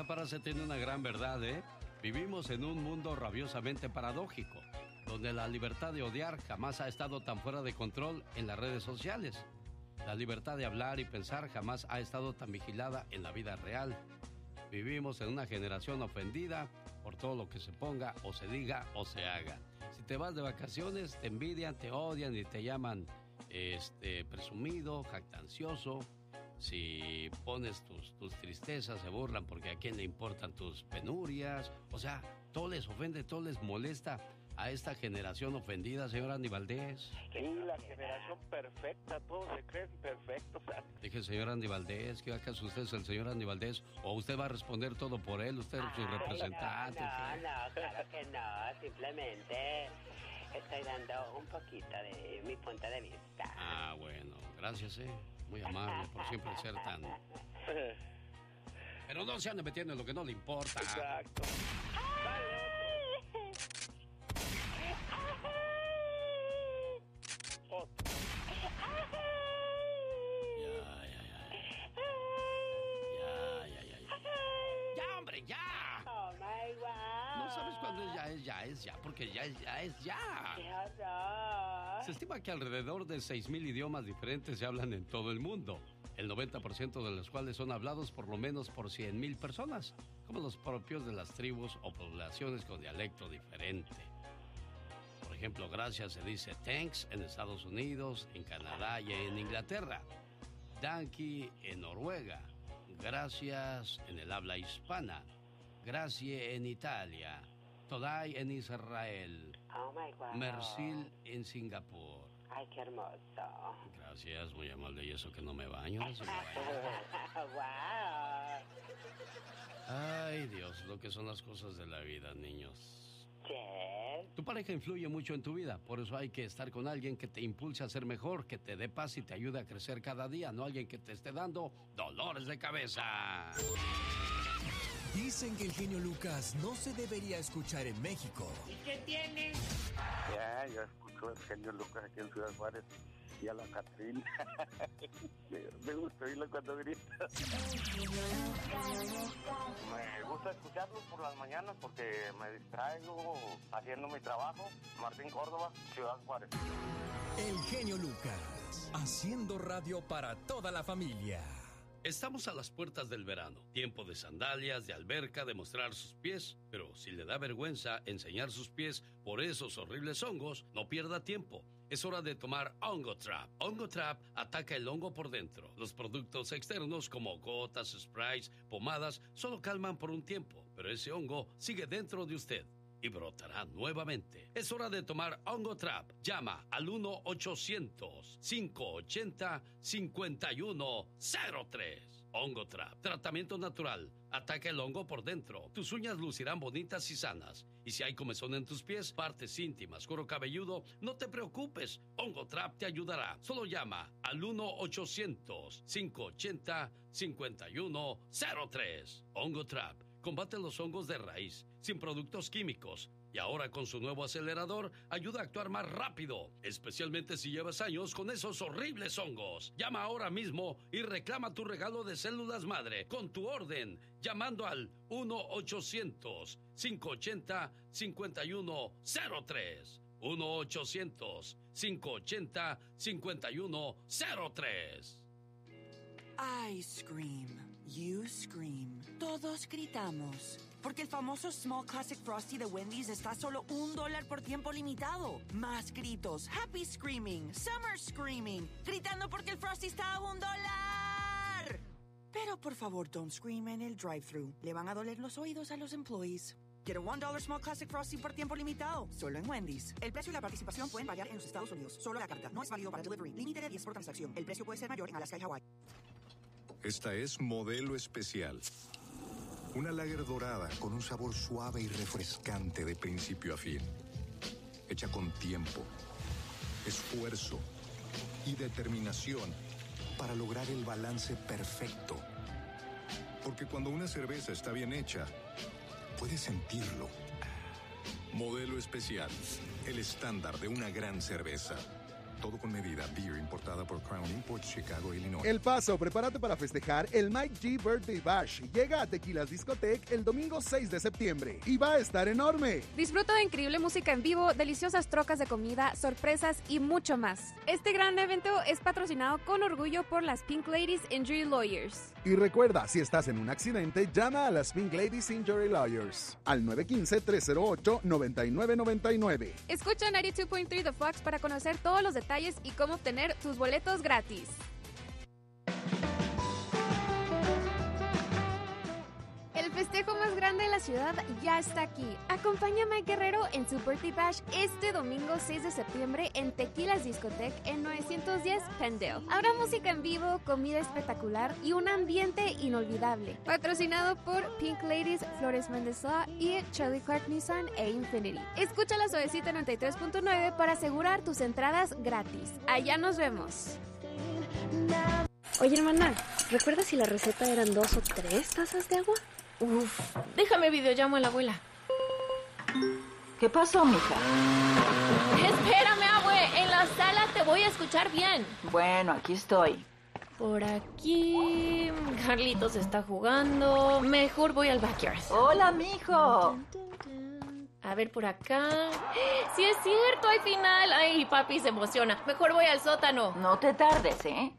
frase tiene una gran verdad, ¿eh? Vivimos en un mundo rabiosamente paradójico, donde la libertad de odiar jamás ha estado tan fuera de control en las redes sociales. La libertad de hablar y pensar jamás ha estado tan vigilada en la vida real. Vivimos en una generación ofendida por todo lo que se ponga o se diga o se haga. Si te vas de vacaciones, te envidian, te odian y te llaman presumido, jactancioso. Si pones tus tristezas, se burlan porque a quién le importan tus penurias. O sea, todo les ofende, todo les molesta a esta generación ofendida, señor Andy Valdés. Sí, la generación perfecta, todos se creen perfectos. Dije, señor Andy Valdés, ¿qué acaso usted es el señor Andy Valdés? ¿O usted va a responder todo por él? ¿Usted es su representante? No, claro que no, simplemente estoy dando un poquito de mi punto de vista. Ah, bueno, gracias, muy amable por siempre ser tan... Pero no se ande metiendo en lo que no le importa. Exacto. ¡Ya, hombre, ya! Oh, my God. No sabes cuándo es ya, porque ya es ya. ¡Qué horror! Se estima que alrededor de 6,000 idiomas diferentes se hablan en todo el mundo, el 90% de los cuales son hablados por lo menos por 100,000 personas, como los propios de las tribus o poblaciones con dialecto diferente. Por ejemplo, gracias se dice thanks en Estados Unidos, en Canadá y en Inglaterra. Danke en Noruega. Gracias en el habla hispana. Grazie en Italia. Todai en Israel. Oh, my God. Merci en Singapur. Ay, qué hermoso. Gracias, muy amable. Y eso que no me baño. Wow. Ay, Dios, lo que son las cosas de la vida, niños. Yes. Tu pareja influye mucho en tu vida, por eso hay que estar con alguien que te impulse a ser mejor, que te dé paz y te ayude a crecer cada día, no alguien que te esté dando dolores de cabeza. Dicen que el genio Lucas no se debería escuchar en México. ¿Y qué tiene? Ya, yo escucho el genio Lucas aquí en Ciudad Juárez y a la Catrina. Me gusta oírlo cuando grita. Me gusta escucharlo por las mañanas porque me distraigo haciendo mi trabajo. Martín Córdoba, Ciudad Juárez. El genio Lucas, haciendo radio para toda la familia. Estamos a las puertas del verano, tiempo de sandalias, de alberca, de mostrar sus pies, pero si le da vergüenza enseñar sus pies por esos horribles hongos, no pierda tiempo. Es hora de tomar Hongo Trap. Hongo Trap ataca el hongo por dentro. Los productos externos como gotas, sprays, pomadas, solo calman por un tiempo, pero ese hongo sigue dentro de usted y brotará nuevamente. Es hora de tomar Hongo Trap. Llama al 1-800-580-5103. Hongo Trap. Tratamiento natural. Ataca el hongo por dentro. Tus uñas lucirán bonitas y sanas. Y si hay comezón en tus pies, partes íntimas, cuero cabelludo, no te preocupes. Hongo Trap te ayudará. Solo llama al 1-800-580-5103. Hongo Trap. Combate los hongos de raíz, sin productos químicos. Y ahora con su nuevo acelerador, ayuda a actuar más rápido, especialmente si llevas años con esos horribles hongos. Llama ahora mismo y reclama tu regalo de células madre con tu orden, llamando al 1-800-580-5103. 1-800-580-5103. I scream, you scream, todos gritamos. Porque el famoso Small Classic Frosty de Wendy's está a solo $1 por tiempo limitado. Más gritos, happy screaming, summer screaming, gritando porque el Frosty está a $1. Pero por favor, don't scream en el drive-thru. Le van a doler los oídos a los employees. Quiero $1 Small Classic Frosty por tiempo limitado, solo en Wendy's. El precio y la participación pueden variar en los Estados Unidos. Solo la carta. No es válido para delivery. Límite de 10 por transacción. El precio puede ser mayor en Alaska y Hawái. Esta es Modelo Especial. Una lager dorada con un sabor suave y refrescante de principio a fin. Hecha con tiempo, esfuerzo y determinación para lograr el balance perfecto. Porque cuando una cerveza está bien hecha, puedes sentirlo. Modelo Especial, el estándar de una gran cerveza. Todo con medida. Beer importada por Crown Imports, Chicago, Illinois. El Paso, prepárate para festejar el Mike G Birthday Bash. Llega a Tequilas Discotech el domingo 6 de septiembre y va a estar enorme. Disfruta de increíble música en vivo, deliciosas trocas de comida, sorpresas y mucho más. Este gran evento es patrocinado con orgullo por las Pink Ladies Injury Lawyers. Y recuerda, si estás en un accidente, llama a las Pink Ladies Injury Lawyers al 915-308-9999. Escucha 92.3 The Fox para conocer todos los detalles y cómo obtener tus boletos gratis. El festejo más grande de la ciudad ya está aquí. Acompaña a Mike Guerrero en su Birthday Bash este domingo 6 de septiembre en Tequilas Discotech en 910 Pendale. Habrá música en vivo, comida espectacular y un ambiente inolvidable. Patrocinado por Pink Ladies, Flores Mendoza y Charlie Clark Nissan e Infinity. Escucha la Suavecita 93.9 para asegurar tus entradas gratis. Allá nos vemos. Oye, hermana, ¿recuerdas si la receta eran 2 o 3 tazas de agua? Uf, déjame videollamo a la abuela. ¿Qué pasó, mija? Espérame, abue, en la sala te voy a escuchar bien. Bueno, aquí estoy. Por aquí... Carlitos está jugando. Mejor voy al backyard. Hola, mijo. A ver, por acá... ¡Sí es cierto! ¡Hay final! ¡Ay, papi se emociona! Mejor voy al sótano. No te tardes, ¿eh?